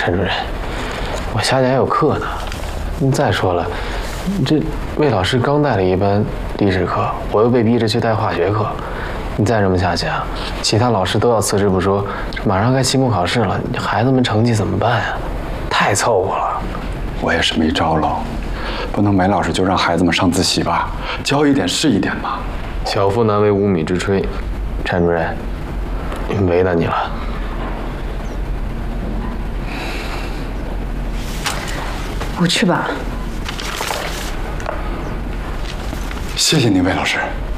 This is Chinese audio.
陈主任，我下节还有课呢。再说了，这魏老师刚带了一班历史课，我又被逼着去带化学课。你再这么下去啊，其他老师都要辞职不说，马上该期末考试了，孩子们成绩怎么办呀？太凑合了。 我也是没招了，不能梅老师就让孩子们上自习吧，教一点是一点嘛。 小腹难为无米之炊，陈主任，为难你了。 我去吧。 谢谢您，魏老师。